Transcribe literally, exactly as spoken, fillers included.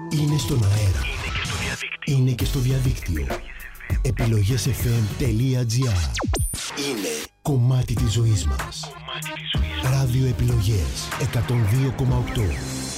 Είναι στον αέρα. Είναι και στο διαδίκτυο. Επιλογές εφ εμ τελεία τζι άρ. Είναι κομμάτι της ζωής μας. Ράδιο Επιλογές εκατόν δύο κόμμα οκτώ.